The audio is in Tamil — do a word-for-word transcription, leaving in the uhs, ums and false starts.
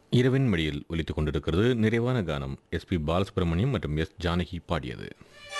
இரவின் மடியில் ஒலித்துக் கொண்டிருக்கிறது நிறைவான கானம் எஸ்பி பாலசுப்ரமணியம் மற்றும் எஸ் ஜானகி பாடியது.